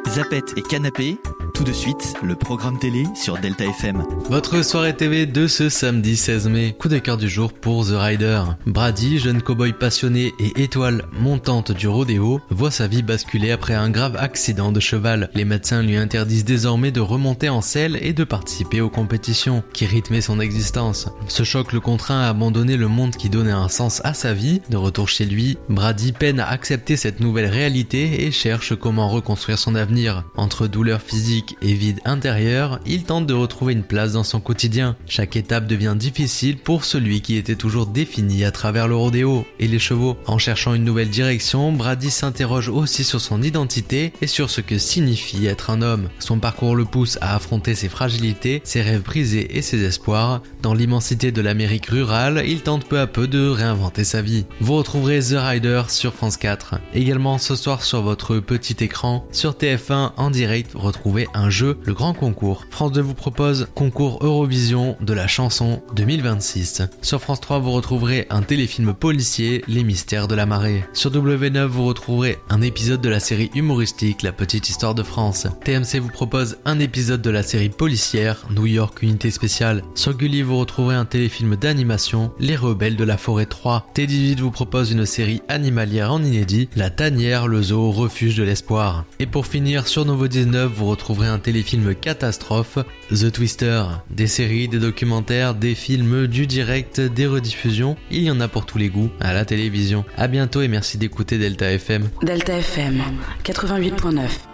Zapette et Canapé, tout de suite, le programme télé sur Delta FM. Votre soirée TV de ce samedi 16 mai. Coup de cœur du jour pour The Rider. Brady, jeune cow-boy passionné et étoile montante du rodéo, voit sa vie basculer après un grave accident de cheval. Les médecins lui interdisent désormais de remonter en selle et de participer aux compétitions qui rythmaient son existence. Ce choc le contraint à abandonner le monde qui donnait un sens à sa vie. De retour chez lui, Brady peine à accepter cette nouvelle réalité et cherche comment reconstruire son avenir. Entre douleur physique et vide intérieur, il tente de retrouver une place dans son quotidien. Chaque étape devient difficile pour celui qui était toujours défini à travers le rodéo et les chevaux. En cherchant une nouvelle direction, Brady s'interroge aussi sur son identité et sur ce que signifie être un homme. Son parcours le pousse à affronter ses fragilités, ses rêves brisés et ses espoirs. Dans l'immensité de l'Amérique rurale, il tente peu à peu de réinventer sa vie. Vous retrouverez The Rider sur France 4. Également ce soir sur votre petit écran, sur TF1 en direct, retrouvez un jeu, le Grand Concours. France 2 vous propose Concours Eurovision de la chanson 2026. Sur France 3, vous retrouverez un téléfilm policier, Les Mystères de la Marée. Sur W9, vous retrouverez un épisode de la série humoristique La Petite Histoire de France. TMC vous propose un épisode de la série policière New York Unité Spéciale. Sur Gulli, vous retrouverez un téléfilm d'animation Les Rebelles de la Forêt 3. T18 vous propose une série animalière en inédit, La Tanière, le zoo, refuge de l'espoir. Et pour finir, sur Nouveau 19, vous retrouverez un téléfilm catastrophe, The Twister. Des séries, des documentaires, des films, du direct, des rediffusions, il y en a pour tous les goûts à la télévision. À bientôt et merci d'écouter Delta FM. Delta FM 88.9.